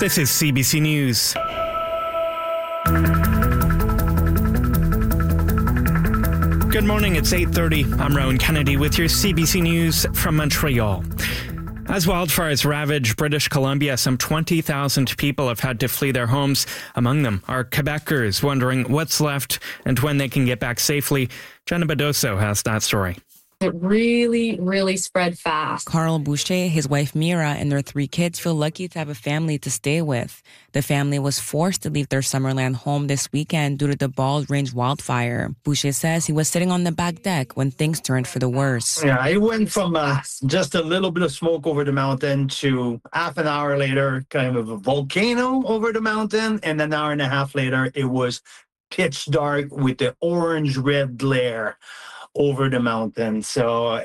This is CBC News. Good morning, it's 8:30. I'm Rowan Kennedy with your CBC News from Montreal. As wildfires ravage British Columbia, some 20,000 people have had to flee their homes. Among them are Quebecers wondering what's left and when they can get back safely. Jenna Badoso has that story. It really spread fast. Carl Boucher, his wife Mira, and their 3 kids feel lucky to have a family to stay with. The family was forced to leave their Summerland home this weekend due to the Bald Range wildfire. Boucher says he was sitting on the back deck when things turned for the worse. Yeah, it went from just a little bit of smoke over the mountain to half an hour later, kind of a volcano over the mountain. And an hour and a half later, it was pitch dark with the orange-red glare over the mountain. So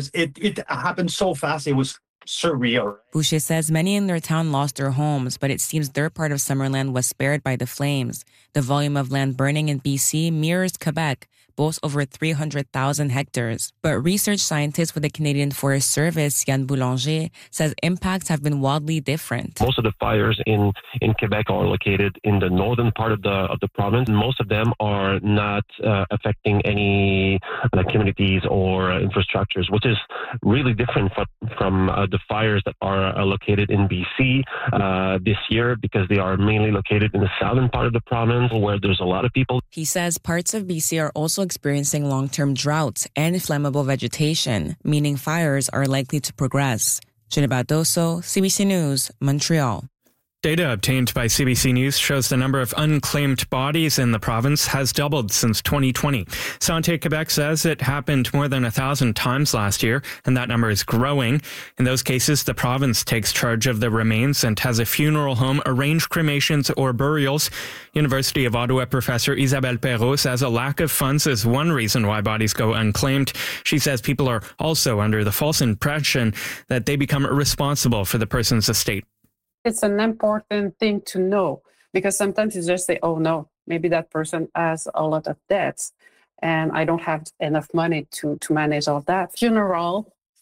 it happened so fast, it was surreal. Boucher says many in their town lost their homes, but it seems their part of Summerland was spared by the flames. The volume of land burning in BC mirrors Quebec, boasts over 300,000 hectares. But research scientist with the Canadian Forest Service, Yann Boulanger, says impacts have been wildly different. Most of the fires in Quebec are located in the northern part of the province. Most of them are not affecting any communities or infrastructures, which is really different from the fires that are located in BC this year, because they are mainly located in the southern part of the province where there's a lot of people. He says parts of BC are also experiencing long-term droughts and flammable vegetation, meaning fires are likely to progress. Jenna Badoso, CBC News, Montreal. Data obtained by CBC News shows the number of unclaimed bodies in the province has doubled since 2020. Santé Quebec says it happened more than 1,000 times last year, and that number is growing. In those cases, the province takes charge of the remains and has a funeral home arrange cremations or burials. University of Ottawa professor Isabelle Perrault says a lack of funds is one reason why bodies go unclaimed. She says people are also under the false impression that they become responsible for the person's estate. It's an important thing to know, because sometimes you just say, oh no, maybe that person has a lot of debts and I don't have enough money to manage all that. Funerals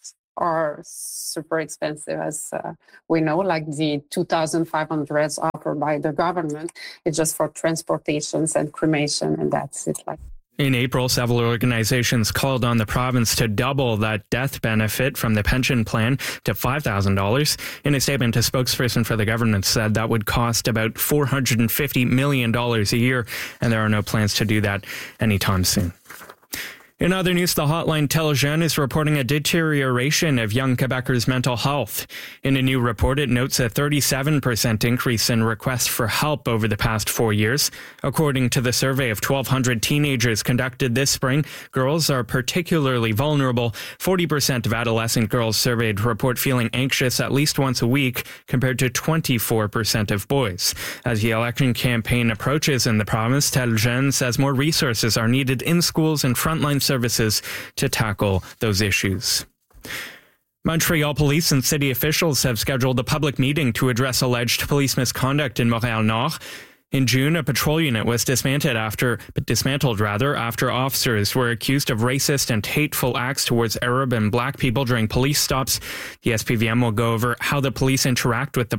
are super expensive, as we know, like the 2,500 offered by the government. It's just for transportations and cremation, and that's it. In April, several organizations called on the province to double that death benefit from the pension plan to $5,000. In a statement, a spokesperson for the government said that would cost about $450 million a year, and there are no plans to do that anytime soon. In other news, the hotline Tel Jeune is reporting a deterioration of young Quebecers' mental health. In a new report, it notes a 37% increase in requests for help over the past 4 years. According to the survey of 1,200 teenagers conducted this spring, girls are particularly vulnerable. 40% of adolescent girls surveyed report feeling anxious at least once a week, compared to 24% of boys. As the election campaign approaches in the province, Tel Jeune says more resources are needed in schools and frontline services to tackle those issues. Montreal police and city officials have scheduled a public meeting to address alleged police misconduct in Montréal-Nord. In June, a patrol unit was dismantled after officers were accused of racist and hateful acts towards Arab and Black people during police stops. The SPVM will go over how the police interact with the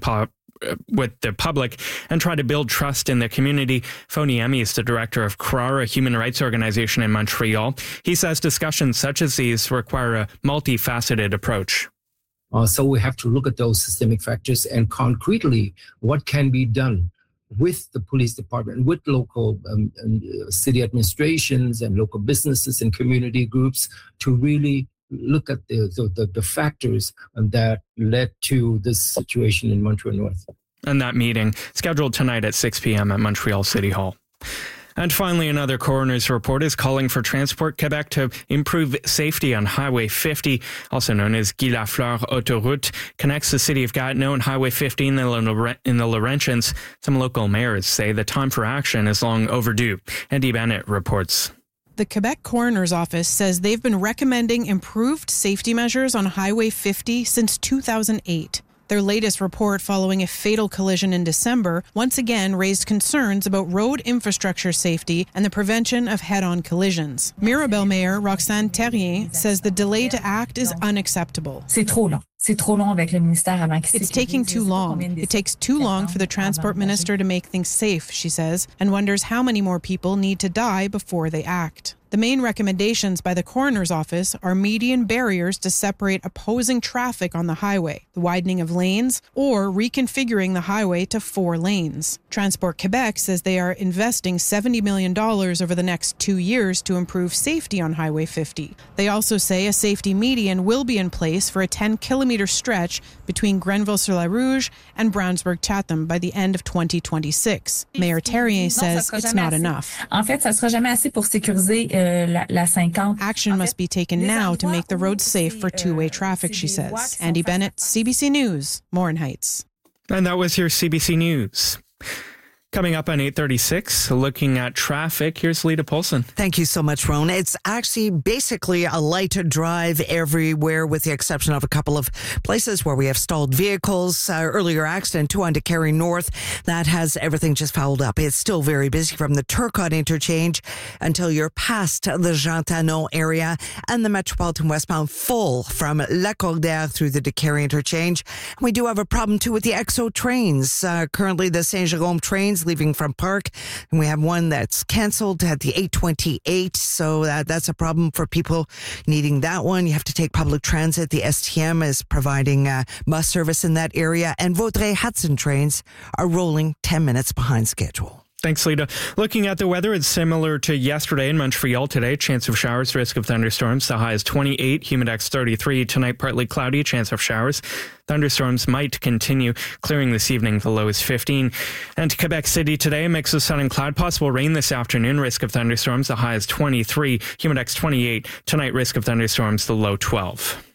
public and try to build trust in the community. Foniemi is the director of CRAR, a human rights organization in Montreal. He says discussions such as these require a multifaceted approach. So we have to look at those systemic factors and concretely what can be done with the police department, with local city administrations and local businesses and community groups to really look at the factors that led to this situation in Montreal North. And that meeting scheduled tonight at 6 p.m. at Montreal City Hall. And finally, another coroner's report is calling for Transport Quebec to improve safety on Highway 50, also known as Guy Lafleur Autoroute, connects the city of Gatineau and Highway 50 in the Laurentians. Some local mayors say the time for action is long overdue. Andy Bennett reports. The Quebec Coroner's Office says they've been recommending improved safety measures on Highway 50 since 2008. Their latest report following a fatal collision in December once again raised concerns about road infrastructure safety and the prevention of head-on collisions. Mirabel Mayor Roxane Terrien says the delay to act is unacceptable. It's taking too long. It takes too long for the transport minister to make things safe, she says, and wonders how many more people need to die before they act. The main recommendations by the coroner's office are median barriers to separate opposing traffic on the highway, the widening of lanes, or reconfiguring the highway to 4 lanes. Transport Quebec says they are investing $70 million over the next 2 years to improve safety on Highway 50. They also say a safety median will be in place for a 10-kilometer stretch between Grenville-sur-la-Rouge and Brownsburg-Chatham by the end of 2026. Mayor Terrien says it's not enough. Action must be taken now to make the roads safe for two-way traffic, she says. Andy Bennett, CBC News, Morin Heights. And that was your CBC News. Coming up on 8:36, looking at traffic, here's Lita Polson. Thank you so much, Ron. It's actually basically a light drive everywhere with the exception of a couple of places where we have stalled vehicles. Earlier accident, 2 on DeCarry North, that has everything just fouled up. It's still very busy from the Turcotte interchange until you're past the Jean Talon area, and the Metropolitan westbound full from La Cordaire through the DeCarry interchange. We do have a problem too with the EXO trains. Currently the Saint-Jérôme trains leaving from Park, and we have one that's canceled at the 8:28, so that's a problem for people needing that one. You have to take public transit. The STM is providing bus service in that area, and Vaudreuil-Hudson trains are rolling 10 minutes behind schedule. Thanks, Lita. Looking at the weather, it's similar to yesterday in Montreal today. Chance of showers, risk of thunderstorms. The high is 28, humidex 33. Tonight, partly cloudy, chance of showers. Thunderstorms might continue clearing this evening. The low is 15. And Quebec City today, mix of sun and cloud. Possible rain this afternoon, risk of thunderstorms. The high is 23, humidex 28. Tonight, risk of thunderstorms. The low 12.